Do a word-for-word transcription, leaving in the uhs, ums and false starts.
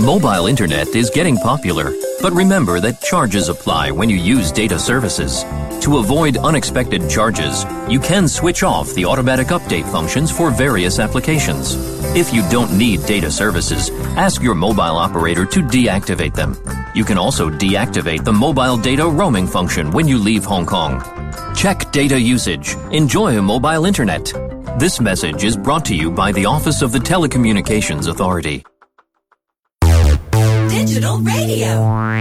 Mobile internet is getting popular, but remember that charges apply when you use data services. To avoid unexpected charges, you can switch off the automatic update functions for various applications. If you don't need data services, ask your mobile operator to deactivate them. You can also deactivate the mobile data roaming function when you leave Hong Kong. Check data usage. Enjoy mobile internet. This message is brought to you by the Office of the Telecommunications Authority. Digital Radio.